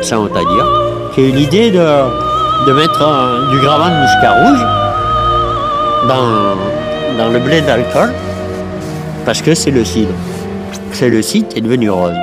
c'est-à-dire, qui a eu l'idée de mettre du gravan de muscat rouge dans le blé d'alcool, parce que c'est le cidre. C'est le cidre qui est devenu rose.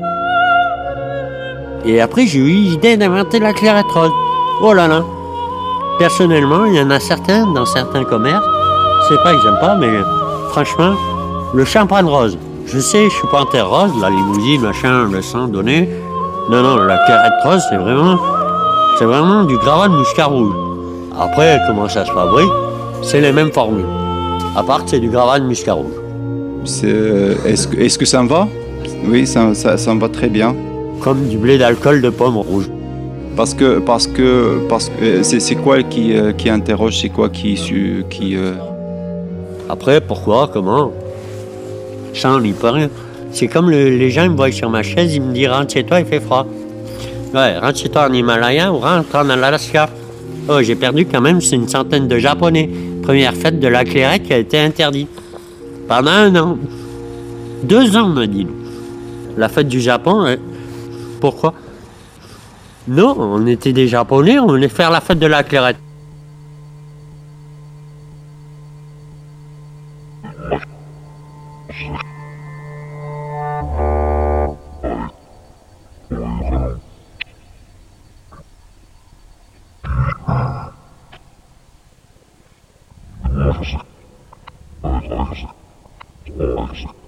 Et après, j'ai eu l'idée d'inventer la clairette rose. Oh là là! Personnellement, il y en a certains, dans certains commerces, c'est pas que j'aime pas, mais franchement, le champagne rose. Je sais, je suis pas en terre rose, la limousine, machin, le sang donné. Non, la clairette rose, c'est vraiment du gravat de muscat rouge. Après, comment ça se fabrique? C'est les mêmes formules. À part que c'est du gravat de muscat rouge. Est-ce que ça me va? Oui, ça me va très bien. Comme du blé d'alcool de pomme rouge. Parce que c'est quoi qui interroge, c'est quoi qui Après, pourquoi, comment? Ça, on n'y peut rien. C'est comme les gens, ils me voient sur ma chaise, ils me disent rentre chez toi, il fait froid. Ouais, rentre chez toi en Himalaya ou rentre en Alaska. Oh, j'ai perdu quand même, c'est une centaine de Japonais. Première fête de la clairette qui a été interdite. Pendant 1 an. 2 ans, on m'a dit. La fête du Japon, pourquoi? Non, on était des Japonais, on voulait faire la fête de la clairette. Merci.